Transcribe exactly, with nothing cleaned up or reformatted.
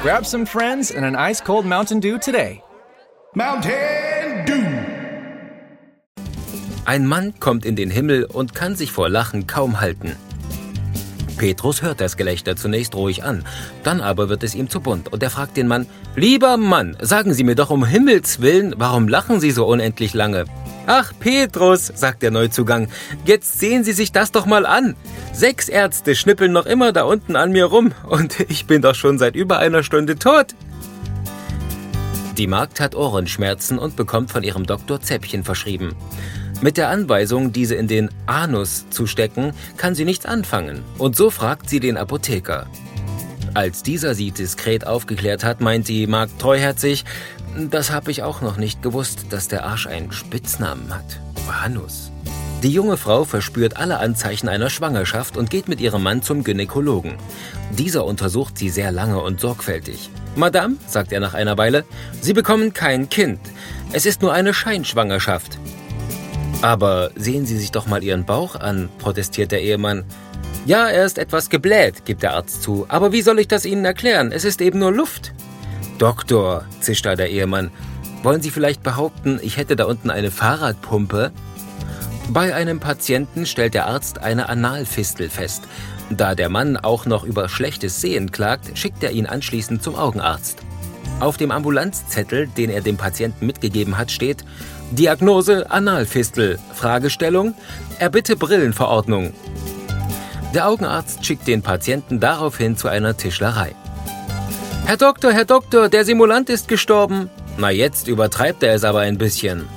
Grab some friends and an ice-cold Mountain Dew today. Mountain Dew. Ein Mann kommt in den Himmel und kann sich vor Lachen kaum halten. Petrus hört das Gelächter zunächst ruhig an, dann aber wird es ihm zu bunt und er fragt den Mann: »Lieber Mann, sagen Sie mir doch um Himmels Willen, warum lachen Sie so unendlich lange?« »Ach, Petrus«, sagt der Neuzugang, »jetzt sehen Sie sich das doch mal an. Sechs Ärzte schnippeln noch immer da unten an mir rum und ich bin doch schon seit über einer Stunde tot.« Die Magd hat Ohrenschmerzen und bekommt von ihrem Doktor Zäpfchen verschrieben. Mit der Anweisung, diese in den Anus zu stecken, kann sie nichts anfangen. Und so fragt sie den Apotheker. Als dieser sie diskret aufgeklärt hat, meint die Magd treuherzig: »Das habe ich auch noch nicht gewusst, dass der Arsch einen Spitznamen hat. Anus.« Die junge Frau verspürt alle Anzeichen einer Schwangerschaft und geht mit ihrem Mann zum Gynäkologen. Dieser untersucht sie sehr lange und sorgfältig. »Madame«, sagt er nach einer Weile, »Sie bekommen kein Kind. Es ist nur eine Scheinschwangerschaft.« »Aber sehen Sie sich doch mal Ihren Bauch an«, protestiert der Ehemann. »Ja, er ist etwas gebläht«, gibt der Arzt zu. »Aber wie soll ich das Ihnen erklären? Es ist eben nur Luft.« »Doktor«, zischt da der Ehemann, »wollen Sie vielleicht behaupten, ich hätte da unten eine Fahrradpumpe?« Bei einem Patienten stellt der Arzt eine Analfistel fest. Da der Mann auch noch über schlechtes Sehen klagt, schickt er ihn anschließend zum Augenarzt. Auf dem Ambulanzzettel, den er dem Patienten mitgegeben hat, steht: Diagnose Analfistel, Fragestellung: Erbitte Brillenverordnung. Der Augenarzt schickt den Patienten daraufhin zu einer Tischlerei. »Herr Doktor, Herr Doktor, der Simulant ist gestorben.« »Na, jetzt übertreibt er es aber ein bisschen.«